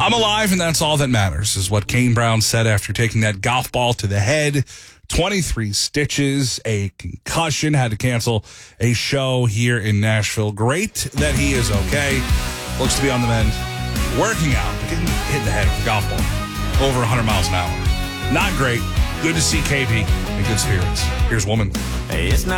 I'm alive, and that's all that matters, is what Kane Brown said after taking that golf ball to the head. 23 stitches, a concussion, had to cancel a show here in Nashville. Great that he is okay. Looks to be on the mend. Working out, but getting hit in the head with a golf ball over 100 miles an hour. Not great. Good to see KP in good spirits. Here's Woman. It's not